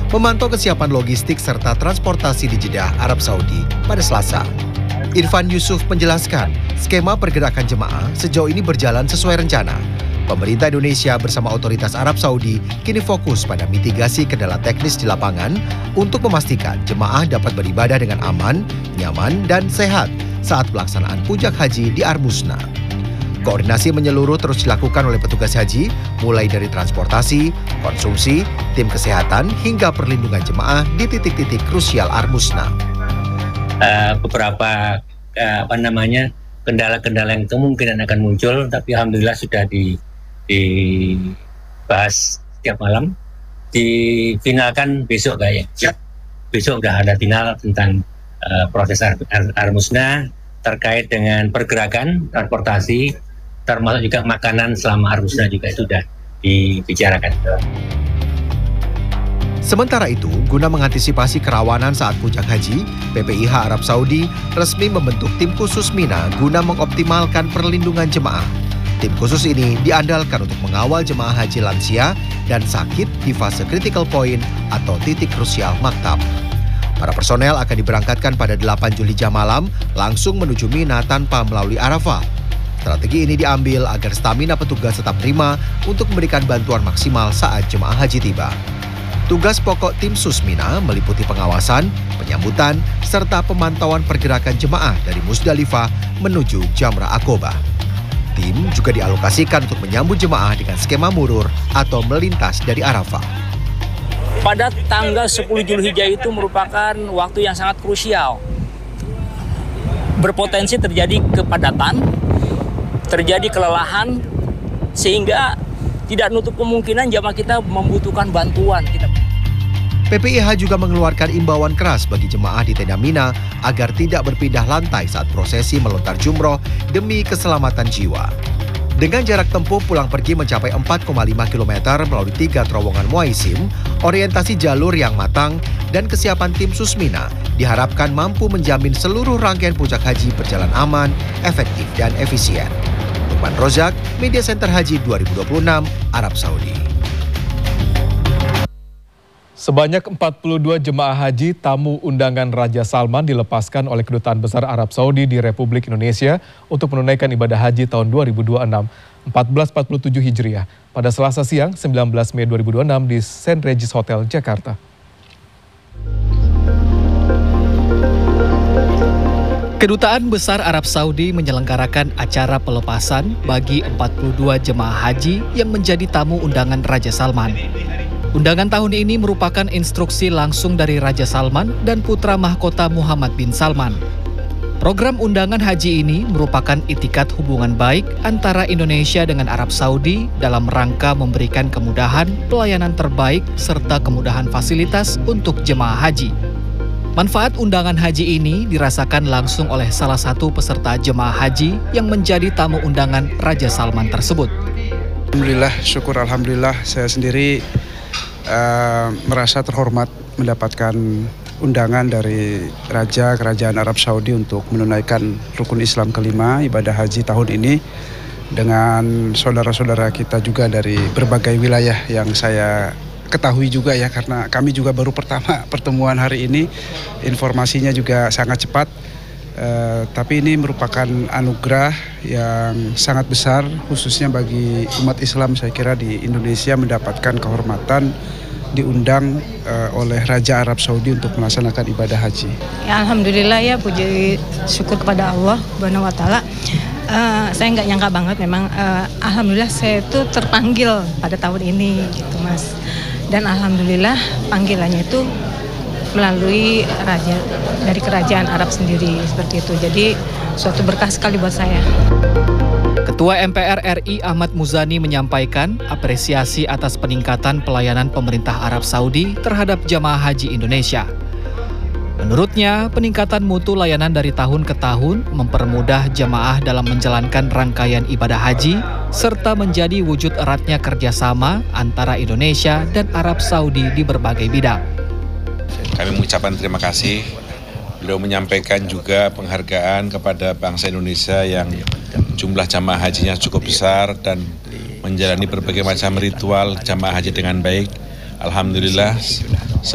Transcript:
memantau kesiapan logistik serta transportasi di Jeddah, Arab Saudi pada Selasa. Irfan Yusuf menjelaskan, skema pergerakan jemaah sejauh ini berjalan sesuai rencana. Pemerintah Indonesia bersama otoritas Arab Saudi kini fokus pada mitigasi kendala teknis di lapangan untuk memastikan jemaah dapat beribadah dengan aman, nyaman, dan sehat saat pelaksanaan puncak haji di Armusna. Koordinasi menyeluruh terus dilakukan oleh petugas haji, mulai dari transportasi, konsumsi, tim kesehatan, hingga perlindungan jemaah di titik-titik krusial Armusna. Beberapa kendala-kendala yang kemungkinan akan muncul, tapi alhamdulillah sudah dibahas setiap malam, difinalkan besok kayaknya. Besok udah ada final tentang proses Armusna terkait dengan pergerakan, transportasi, termasuk juga makanan selama Armusna juga itu sudah dibicarakan. Sementara itu, guna mengantisipasi kerawanan saat puncak haji, PPIH Arab Saudi resmi membentuk tim khusus Mina guna mengoptimalkan perlindungan jemaah. Tim khusus ini diandalkan untuk mengawal jemaah haji lansia dan sakit di fase critical point atau titik krusial maktab. Para personel akan diberangkatkan pada 8 Juli jam malam langsung menuju Mina tanpa melalui Arafah. Strategi ini diambil agar stamina petugas tetap prima untuk memberikan bantuan maksimal saat jemaah haji tiba. Tugas pokok tim Susmina meliputi pengawasan, penyambutan, serta pemantauan pergerakan jemaah dari Musdalifah menuju Jamrah Aqobah. Tim juga dialokasikan untuk menyambut jemaah dengan skema murur atau melintas dari Arafah. Pada tanggal 10 Zulhijjah itu merupakan waktu yang sangat krusial. Berpotensi terjadi kepadatan, terjadi kelelahan, sehingga tidak nutup kemungkinan jamaah kita membutuhkan bantuan. PPIH juga mengeluarkan imbauan keras bagi jemaah di tenda Mina agar tidak berpindah lantai saat prosesi melontar jumroh demi keselamatan jiwa. Dengan jarak tempuh pulang pergi mencapai 4,5 km melalui 3 terowongan muaisim, orientasi jalur yang matang, dan kesiapan tim Susmina diharapkan mampu menjamin seluruh rangkaian puncak haji berjalan aman, efektif, dan efisien. Lukman Rozak, Media Center Haji 2026, Arab Saudi. Sebanyak 42 jemaah haji tamu undangan Raja Salman dilepaskan oleh Kedutaan Besar Arab Saudi di Republik Indonesia untuk menunaikan ibadah haji tahun 2026 1447 Hijriah pada Selasa siang 19 Mei 2026 di St. Regis Hotel, Jakarta. Kedutaan Besar Arab Saudi menyelenggarakan acara pelepasan bagi 42 jemaah haji yang menjadi tamu undangan Raja Salman. Undangan tahun ini merupakan instruksi langsung dari Raja Salman dan putra mahkota Muhammad bin Salman. Program undangan haji ini merupakan itikat hubungan baik antara Indonesia dengan Arab Saudi dalam rangka memberikan kemudahan, pelayanan terbaik, serta kemudahan fasilitas untuk jemaah haji. Manfaat undangan haji ini dirasakan langsung oleh salah satu peserta jemaah haji yang menjadi tamu undangan Raja Salman tersebut. Alhamdulillah, syukur alhamdulillah saya sendiri merasa terhormat mendapatkan undangan dari Raja Kerajaan Arab Saudi untuk menunaikan rukun Islam kelima ibadah haji tahun ini dengan saudara-saudara kita juga dari berbagai wilayah yang saya ketahui juga ya, karena kami juga baru pertama pertemuan hari ini, informasinya juga sangat cepat. Tapi ini merupakan anugerah yang sangat besar khususnya bagi umat Islam, saya kira di Indonesia mendapatkan kehormatan diundang oleh Raja Arab Saudi untuk melaksanakan ibadah haji. Ya, alhamdulillah ya, puji syukur kepada Allah Subhanahu wa taala. Saya nggak nyangka banget memang, alhamdulillah saya itu terpanggil pada tahun ini gitu Mas. Dan alhamdulillah panggilannya itu melalui raja dari kerajaan Arab sendiri seperti itu. Jadi suatu berkah sekali buat saya. Ketua MPR RI Ahmad Muzani menyampaikan apresiasi atas peningkatan pelayanan pemerintah Arab Saudi terhadap jamaah haji Indonesia. Menurutnya, peningkatan mutu layanan dari tahun ke tahun mempermudah jamaah dalam menjalankan rangkaian ibadah haji serta menjadi wujud eratnya kerjasama antara Indonesia dan Arab Saudi di berbagai bidang. Kami mengucapkan terima kasih. Beliau menyampaikan juga penghargaan kepada bangsa Indonesia yang jumlah jamaah hajinya cukup besar dan menjalani berbagai macam ritual jamaah haji dengan baik. Alhamdulillah,